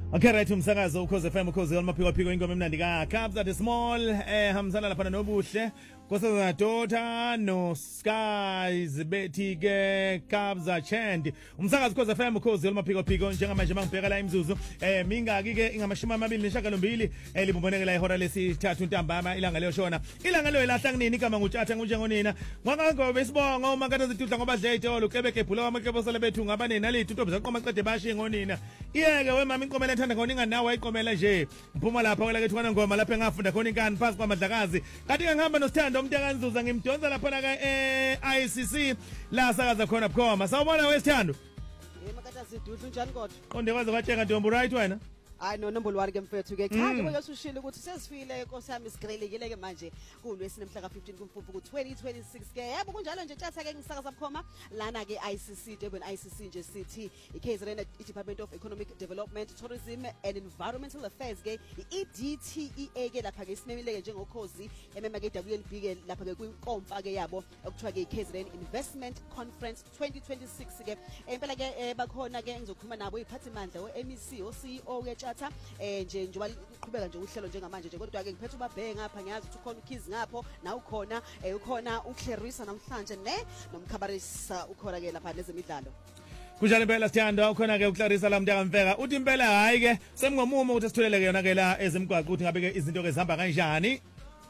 Okay, right, umsakazo ukhoze FM ukhoze olmaphiko ingoma emnandi ka Kabza the Small hamzana lapha nobuhle Kosa Dota no Skies bethi ke Kabza Chand umsakazo ukhoze FM ukhoze olmaphiko njengamanje mangibheka la imzuzu mingaki ke ingamashumi amabili nesishagalombili libumbonekela ihora lesithathu ntambama ilanga leyoshona ilanga leyo lahla kunini igama nguthatha ngunjengonina ngwangangobe sibonga uma kade zidudla ngoba dle itolo kebegebhula amaklebosela bethu ngabane nalithi into bizaqoma qede bashi ngonina iyeke wemama inkomela ethanda ngona inganawe ayikomela nje mphuma lapha kwelakethu kana ngoma lapha engafunda khona inkani phansi kwamadlakazi kanti ngihamba noSithando umuntu akanzuza ngimdonsa lapha ka ICC la sakaza khona bukhoma sawubona weSithando makata sidudla njani kodwa qonde kwaze kwatsheka ntombi right wena hayi no nombolo wari ke mfethu ke cha njengoba usushilo ukuthi sesifile Nkosi yami sigrelekile ke manje kulwesi nemhla ka15 kuMfumfu ku2026 ke yebo kunjalo nje tjatha ke ngisakaza bukhoma lana ke ICC Durban ICC nje City iKZN Department of Economic Development Tourism and Environmental Affairs ke iEDTEA ke lapha ke simemile ke njengokhozi emema ke WNB ke lapha ke kwinkomfa ke yabo okuthiwa ke iKZN Investment Conference 2026 ke impela ke bakhona ke ngizokhuluma nabo iphathimandla weMEC oCEO ke nje njengoba liqhubeka nje uhlelo njengamanje nje kodwa ke ngiphethe ubabheke ngapha ngiyazi ukuthi ukhona uKids ngapho na ukhona ukhona uClarissa namhlanje nomkhabarisa ukhona ke lapha lezemidlalo kunjani impela Sithando ukhona ke uClarissa la mntaka mfeka uthi impela hayi ke semngomumo ukuthi sithulele ke yona ke la ezimgwaqo ukuthi ngabe ke izinto ke zihamba kanjani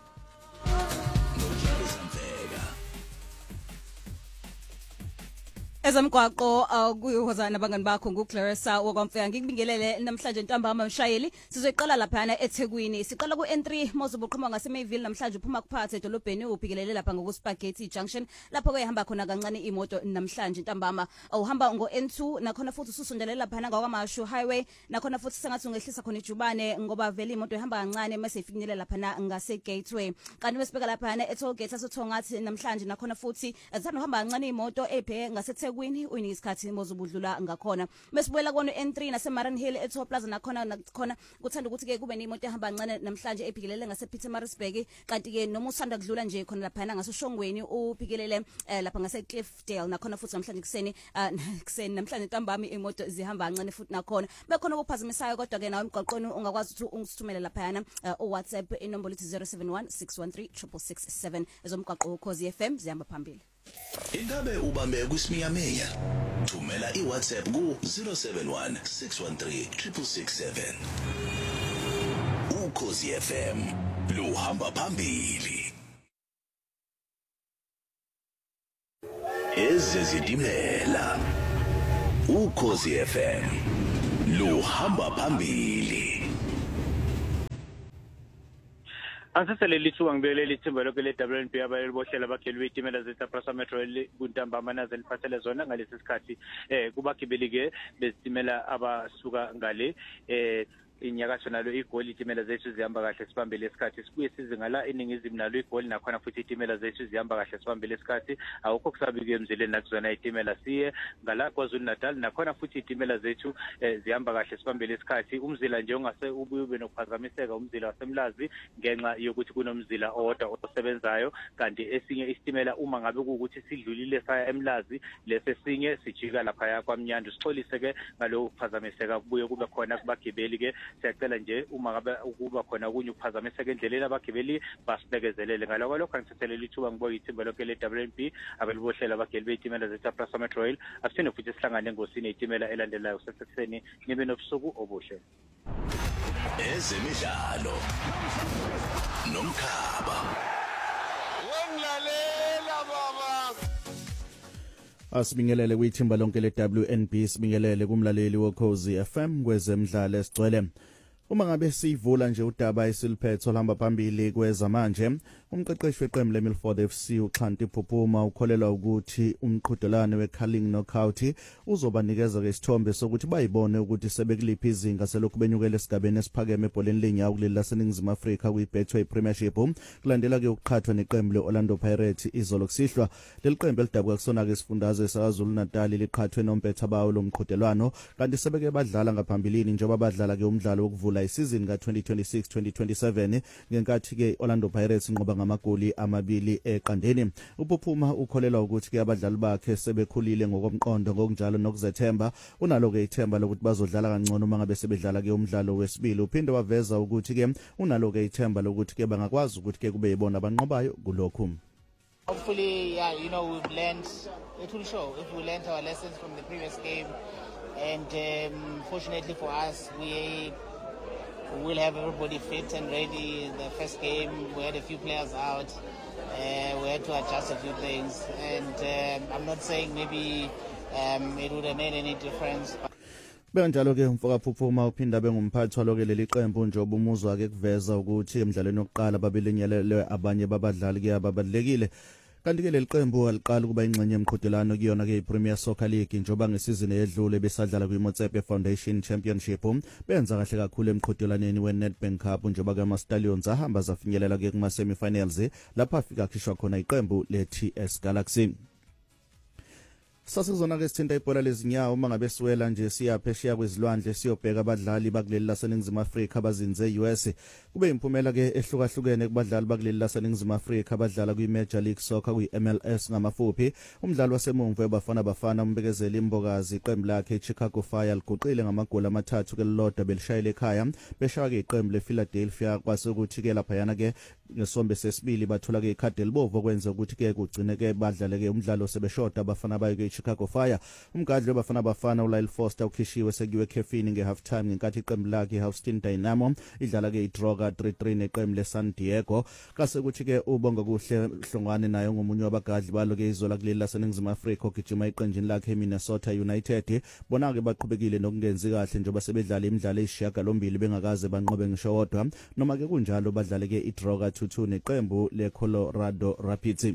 Ezamgwaqo kuyihozana abangani bakho nguClarissa wokwamfeka ngikubingelele namhlanje ntambama mshayeli sizoyiqala lapha eThekwini siqala ku-N3 mozobuqhuma ngaseMayville namhlanje uphuma kuphathe edolobheni ubhikelele lapha ngokuSpaghetti Junction lapho kuyahamba khona kancane imoto namhlanje ntambama uhamba ngo-N2 nakhona futhi ususondelela lapha ngakwaMashu Highway nakhona futhi sengathi ungehlisa khona ijubane ngoba vele imoto ihamba kancane mase ifinyelela lapha ngase Gateway kanti mesibeka lapha eToll Gate asothongathi namhlanje nakhona futhi azithanda uhamba kancane imoto ebheke ngase uyini isikhathi mozobudlula ngakhona mesibuyela kona N3 naseMarine Hill eToll Plaza nakhona kuthanda ukuthi ke kube neimoto ehamba kancane namhlanje ebhikelele ngase Pietermaritzburg kanti ke noma usanda kudlula nje khona lapha ngasoShongweni ubhikelele lapha ngase Cliffdale nakhona futhi namhlanje kuseni namhlanje ntambama imoto zihamba kancane futhi nakhona bekhona ukuphazamisayo kodwa ke nawe emgwaqweni ungakwazi ukuthi ungisithumele lapha WhatsApp inombolo ithi 0716136667 ezomgwaqo ukhozi FM zihamba phambili Ingabe ubambe kusiminyaminya thumela iWhatsApp ku 0716136667 Ukhozi FM luhamba phambili Ezizidimela Ukhozi FM luhamba phambili Asesele lithuka ngibelele ithimba lokho leWNB abayeli bohlela bakheli betimela zeTaprasa Metro kuntambama naze liphathele zona ngalesi sikhathi kubagibeli ke bezitimela abasuka ngale inyakatho nalo igoli itimela zethu zihamba kahle sibambele isikhathi sibuye sizingala eningizimu nalo igoli nakhona futhi itimela zethu zihamba kahle sibambele isikhathi awukho kusabike emzileni nakuzona itimela siye ngala kwaZulu Natal nakhona futhi itimela zethu zihamba kahle sibambele isikhathi umzila nje ongase ube nokuphazamiseka umzila waseMlazi ngenxa yokuthi kunomzila owodwa osebenzayo kanti esinye isitimela uma ngabe ukuthi sidlulile saya eMlazi lesesinye sijika lapha kwaMnyandu sixolise ke ngalo kuphazamiseka kubuye kube khona kubagibeli ke siyacela nje uma ngabe ukuba khona kunye ukuphazamiseka endleleni abagibeli basibekezelele ngalokho kangisethelela ithuba ngiboye ithimba lokho leWNB abelibohlela abagibeli betimela zeTaprasa Metro Rail asithinde futhi sihlangane ngosini itimela elandelayo sekuseni nibe nobusuku obuhle Ezemidlalo nomkhaba Wenglalela baba Asibingelele kwithimba lonke leWNB sibingelele kumlaleli wokhozi FM kwezemidlalo esigcwele uma ngabe sivula nje udaba esiliphetho olhamba phambili kwezamanje umqeqeshi weqembu leMilford FC uXhanti Phuphuma ukholelwa ukuthi umqhudelwano weCarling Knockout uzobanikeza ke isithombe sokuthi bayibone ukuthi sebekuliphi izinga selokhu benyukela esigabeni esiphakeme ebholeni lenyawo kuleli laseNingizimu Afrika kwiBetway Premiership kulandela ke ukuqhathwa neqembu leOrlando Pirates izolo kusihlwa leli qembu elidabuka kusona ke isifundazwe saKwaZulu Natal liqhathwe nompetha bawo lomqhudelwano kanti sebeke badlala ngaphambilini njengoba badlala ke umdlalo wokuvula isizini ka2026-2027 ngenkathi ke Orlando Pirates inqoba ngamagoli 2-0. uPhuma ukholelwa ukuthi ke abadlali bakhe sebekhulile ngokomqondo ngokunjalo nokuzethemba unalo ke ithemba lokuthi bazodlala kangcono uma ngabe sebedlala ke umdlalo wesibili. Uphinde waveza ukuthi ke unalo ke ithemba lokuthi ke bangakwazi ukuthi ke kube yibona abanqobayo kulokhu. Hopefully, yeah, we've learned, it will show if we learned our lessons from the previous game. And fortunately for us, we will have everybody fit and ready. The first game, we had a few players out. We had to adjust a few things. And I'm not saying maybe it would have made any difference. Benjalo ke umfoka Phuphuma uphinda bengumphathi walo ke leli qembu njobe umuzwa ke kuveza ukuthi emidlalweni yokuqala babelinyelelwe abanye babadlali ke ababalekile. Kanti ke leli qembu aliqala kuba ingxenye yemqhudelano kuyona ke iPremier Soccer League njoba ngesizini edlule besadlala kwiMotsepe Foundation Championship. Benza kahle kakhulu emqhudelaneni weNedbank Cup njoba ke amaStallions ahamba zafinyelela ke kuma semifinals lapha afika khishwa khona iqembu leTS Galaxy. Sasizona ke sithinta ibhola lezinyawo uma ngabe siwela nje siyaphesheya kwezilwandle siyobheka abadlali bakuleli laseNingizimu Afrika abazinze US. Kube imphumela ke ehlukahlukene kubadlali bakuleli laseNingizimu Afrika abadlala kwiMajor League Soccer kwiMLS ngamafuphi. Umdlali wasemumva weBafana umbekezeli imbokazi iqembu lakhe iChicago Fire liguqile ngamagoli 3 kelilodwa belishayela ekhaya beshaya ke iqembu lePhiladelphia kwase ukuthi ke lapha yana ke ngesombe sesibili bathola ke ikhadi elibovu okwenza ukuthi ke kugcine ke badlale ke umdlalo sebeshota abafana bayo ke Chicago Fire. Umgadli weBafana uLyle Foster ukhishiwe sekuyiwe ekhefini ngehalf time ngenkathi iqembu lakhe iHouston Dynamo idlala ke iDroga 3-3 neqembu leSan Diego. Kase kuthi ke ubonga kuhle Hlongwane naye ngomunye wabagadli balo ke izola kuleli laseNingizimu Afrika ogijima iqenjini lakhe eMinnesota United. Bona ke baqhubekile nokungenzi kahle njengoba sebedlala imidlalo eyishiyagalombili bengakaze banqobe ngisho wodwa noma ke kunjalo badlale ke iDroga 2-2 neqembu leColorado Rapids.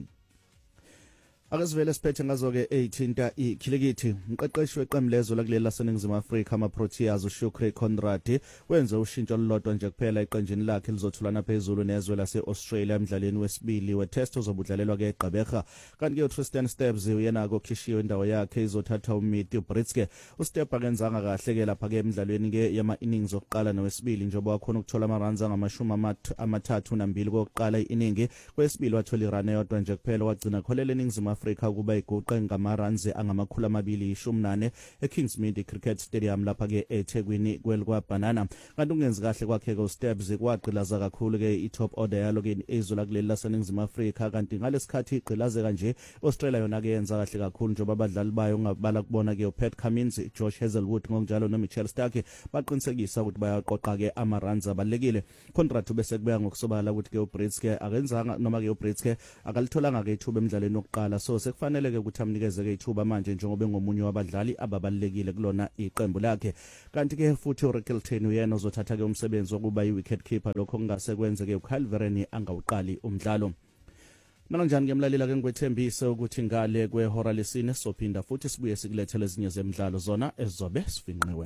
Akasivele siphethe ngazo ke 18 ikhilikithi umqeqeshi weqembu lezo lakuleli laseNingizimu Afrika amaProteas uShukri Conrad wenza ushintsho olulodwa nje kuphela eqenjini lakhe lizothulana phezulu nezwe laseAustralia emidlalweni wesibili wetest ozobudlalelwa ke eGqeberha. Kanti ke uTristan Stebbs uyena kokhishiwe indawo yakhe izothatha uMithi uBritske. uStepp akenzanga kahle ke lapha ke emidlalweni ke yama innings okuqala nowesibili njengoba wakhona ukuthola amaruns amathathu nambili kokuqala iningi kwesibili wathola irun eyodwa nje kuphela wagcina kholele eNingizimu Afrika kuba iguqe ngamaruns angamakhulu 218 eKingsmead Cricket Stadium lapha ke eThekwini kwelkwaBanana. Kanti ungenzi kahle kwakhe ke uStebbs kwagqilaza kakhulu ke iTop order yalo ke izolo kuleli laseNingizimu Afrika. Kanti ngalesikhathi igqilaze kanje Australia yona ke yenza kahle kakhulu njengoba abadlali bayo ngabala kubona ke uPat Cummins, Josh Hazelwood ngokunjalo noMichelle Stark baqinisekisa ukuthi bayaqoqa ke amaruns abalekile. Conrad bese kubeka ngokusobala ukuthi ke uBritske akenzanga noma ke uBritske akalitholanga ke ithuba emidlalweni wokuqala so sekufanele ke ukuthi amnikeze ke ithuba manje njengoba ngomunye wabadlali ababalekile kulona iqembu lakhe. Kanti ke futhi uRickleton uyena ozothatha ke umsebenzi wokuba iwicket keeper lokho kungase kwenze ke uCalveren angawuqali umdlalo. Nanjani ke mlalela ke ngwethembise ukuthi ngale kwehora lesine sophinda futhi sibuye sikulethele ezinye zemidlalo zona ezizobe sifinqiwe.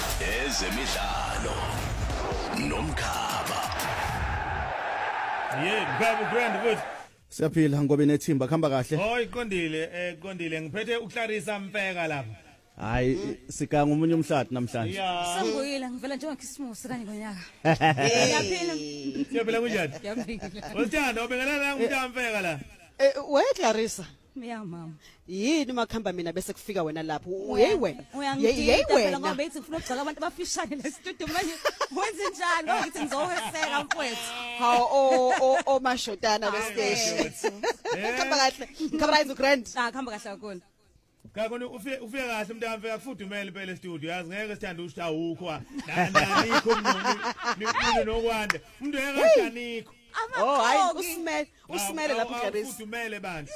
Ezemidlalo nomkhaba. Ngaba grand futhi. Siyaphila ngoba nethimba khamba kahle. Iqondile ngiphethe uClarissa Mfeka lapha. Hayi sikanga umunye umhlati namhlanje. Senguyile ngivela njengoKhisimusi kanye ngonyaka. Siyaphila. Siyaphila kunjani? Ngiyabingelela. Uthando ubingelela la umuntu Mfeka la. We Clarissa. Ya mama. Yini makhamba mina bese kufika wena lapho. Hey wena. Uyangidida phela ngoba bethi ngifuna ukugxaka abantu abafishane le studio manje wenze njani ngoba ngithi ngizoweseka mfowethu. Hawo mashotana we station. Khamba kahle. Khamba grand. Khamba kahle kakhulu. Kakho ufike kahle umuntu Mfeka kufudumele phela studio yazi ngeke sithanda ukuthi awukho nanikho umuntu nokwanda umuntu engakanikho. Hayi usimele lapho Clarissa. Ufudumele bandla.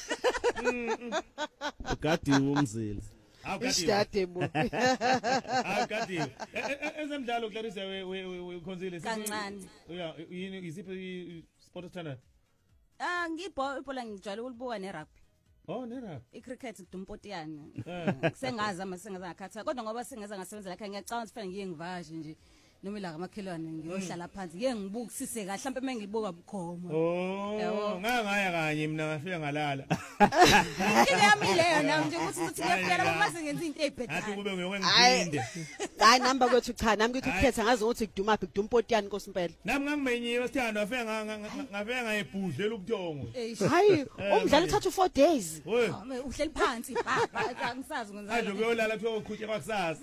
Ugadi umzila. Awukade bo. Awukade. Ezemidlalo Clarissa we Khonzile kancane. Yini isiphi sport channel? Ngibhola ngijwayele ukulibuka nerugby. nerugby. Icricket dumpotiyana. Sengaza ngakhatha kodwa ngoba sengeza ngasebenza lakhe ngiyacanga ukuthi fanele ngiye ngivashe nje. noma la kamakhelwane ngiyohlala phansi ngeke ngibukisise kahle mhlawumbe mengibuka bukhoma Oh ngangaya kanye mina ngafika ngalala Ngike yami leyo nami nje ukuthi uthi ngiyafika mase ngenza into athi ezibhedayo kube ngiyongengphinde hayi namba kwethu cha nami ngithi ukukhetha ngazi ukuthi kudumaphi kudumpotiyani Nkosi Mpela nami ngangimenyiwe sithando ngafika ngayebhudlela ubuthongo hayi umdlalo uthatha 4 days we uhleli phansi bha angisazi ajo ngenzani kuyolala kuthiwa uqhutshwa kwakusasa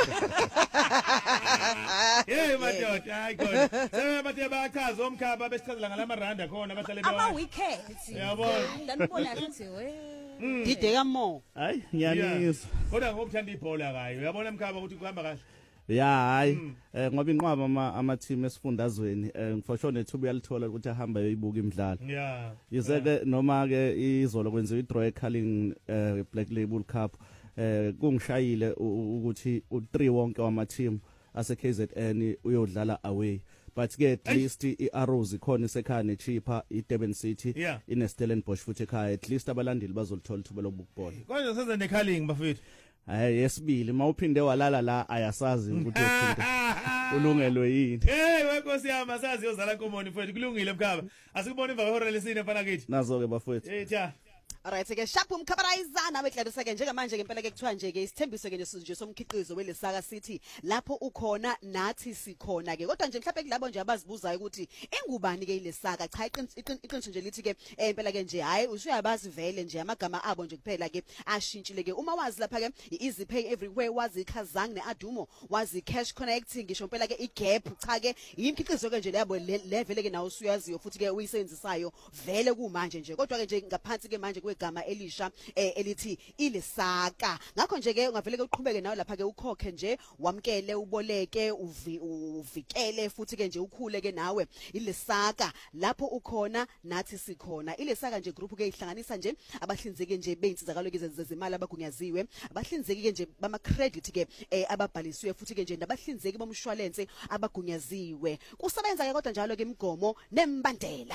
hey madoda hayi khona sebathe bachaza omkhaba besichazela ngalamaranda khona bahlale ama weekend Yabona. ndanibona ukuthi we dideka more hayi ngiyanizwa kodwa ngokuthanda ibhola kayo uyabona emkhaba ukuthi kuhamba kahle ya hayi ngoba inqwaba ama team esifundazweni ngifosho nethuba yalithola ukuthi ahamba yoyibuka imidlalo yeah yizeke noma ke izolo kwenziwa idraw eCarling Black Label Cup kungishayile ukuthi u3 wonke wama team ase KZN uyodlala away but ke at least iArrows ikhona isekhaya neChippa iDurban City ineStellenbosch futhi ekhaya at least abalandeli bazolithola ithuba lokubukubhola konje senze neCarling bafethu hayi yesibili mawuphinde walala la ayasazi ukuthi uphinde ulungelwe yini hey wenkosi yami asazi yozala komoni mfethu kulungile mkhaba asikubona emva kwehora lesine mfana kithi nazo ke bafethu tja Alright ke shaphu umkhabarayizana wekladisa ke njengamanje ngempela ke kuthiwa nje ke isithembiso ke nje somkhiqizo weLesaka City lapho ukhona nathi sikhona ke kodwa nje mhlawumbe kulabo nje abazibuzayo ukuthi engubani ke iLesaka cha iqiniso nje lithi ke impela ke nje hayi usuyabazi vele nje amagama abo nje kuphela ke ashintshile ke uma wazi lapha ke easy pay everywhere wazi iKhazang neAdumo wazi cash connect ngisho impela ke iGap cha ke imkhiqizo ke nje labo levele ke nawo usuyaziyo futhi ke uyisebenzisayo vele kumanje nje kodwa ke nje ngaphansi ke manje kwegama elisha elithi iLesaka ngakho nje ke ungavele ke uqhubeke nawe lapha ke ukhokhe nje wamkele uboleke uvikele futhi ke nje ukhule ke nawe iLesaka lapho ukhona nathi sikhona iLesaka nje group ke ihlanganisa nje abahlinzeki nje beinsizakalo ke zezimali abagunyaziwe abahlinzeki ke nje bama credit ke ababhalisiwe futhi ke nje nabahlinzeki bomshwalense abagunyaziwe kusebenza ke kodwa njalo ke imigomo nembandela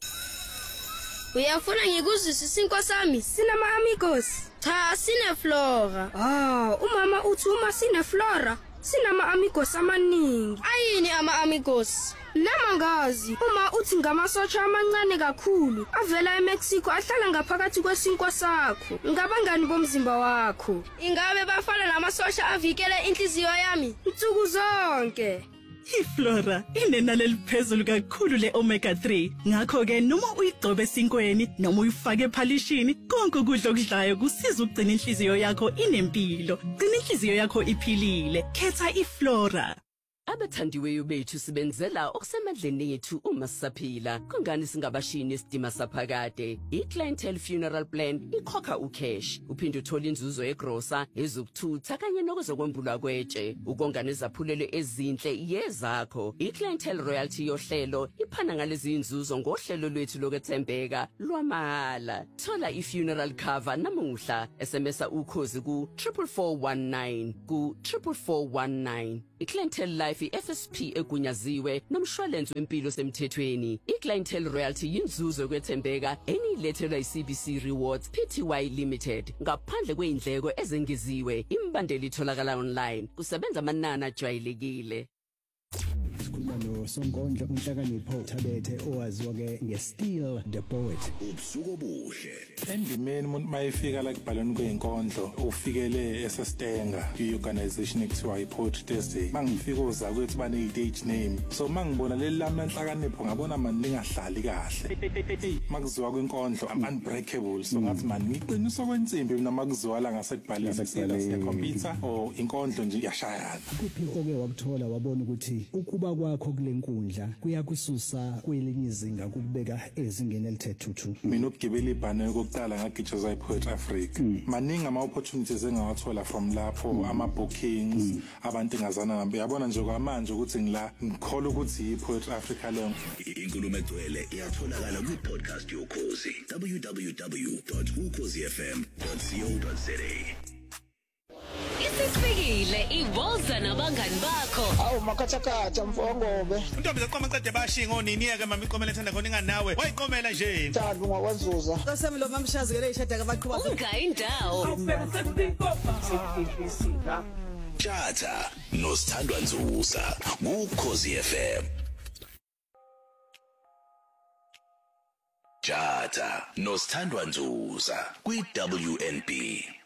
Uyafuna ngikuzwisisa inkosami sinama amigos cha sine Flora umama uthi uma sine Flora sinama amigos amaningi ayini ama amigos namangazi uma uthi ngamasotsha amancane kakhulu avela eMexico ahlala ngaphakathi kwesinkwa sakho ngabangani bomzimba wakho ingabe bafana namasosha avikele inhliziyo yami insuku zonke iFlora inenani eliphezulu kakhulu leomega 3 ngakho ke noma uyigcobe esinkweni noma uyifake ephalishini konke ukudla okudlayo kusiza ukugcina inhliziyo yakho inempilo gcina inhliziyo yakho iphilile khetha iFlora Abathandiweyo bethu sibenzela okusemandleni ethu uma sisaphila kungani singabashini isidima saphakade iClientele Funeral Plan ikhokha ucash uphinde uthola inzuzo egrosa ezokuthutha kanye nokuzokwembulwa kwetshe ukonga nezaphulelo ezinhle yezakho iClientele Royalty yohlelo iphana ngalezi inzuzo ngohlelo lwethu lokwethembeka lwamahhala thola ifuneral cover namuhla SMS ukhozi ku 44419 ku 44419 iClientele Life FSP egunyaziwe nomshwalense wempilo semthethweni iClientele Royalty yinzuzo kwethembeka enilethelwa iCBC Rewards Pty Limited ngaphandle kweindleko ezengeziwe imbandeli itholakala online kusebenza amanani ajwayelekile sikhuluma noSonkondla uNhlakanipho Thabethe owaziwa ke ngeSteel the Poet ubusuku obuhle endimeni umuntu mayefika la kubhalweni kwezinkondlo ufikele esestenga iorganization ekuthiwa iPoetry Thursday mangifika uza kwethi bane stage name so mangibona leli lami laNhlakanipho ngabona mani lingahlali kahle makuziwa kwenkondlo unbreakable so ngathi mani ngiqiniso kwensimbi mina makuziwa la ngasekubhalisa secomputer or inkondlo nje yashayana kuphi oke wakuthola wabona ukuthi ukuba kwakho kulenkundla kuyakususa kwelinye izinga kubeka ezingeni elithethuthu mina ukugibela ibhane kokuqala ngagijeza iPoetry Africa maningi ama opportunities engawathola from lapho ama bookings abantu ngazana nabo yabona nje kwamanje ukuthi ngila ngikhola ukuthi iPoetry Africa leyo inkulumo egcwele iyatholakala ku podcast yokhozi www.ukhozifm.co.za Isifikile iwoza nabangani bakho. Awu makhathakhatha mfongobe. Untombi zaqoma qede bashinga onini yeke mama iqomela ethanda khona inganawe. Wayiqomela nje. Thando ngakwazuza. Qasemi lo mamshazi ke leyishada kabaqhuba. Ungayi indawo. Tjata noSthandwa Nzuza kuKhosi FM. Tjata noSthandwa Nzuza kwiWNB.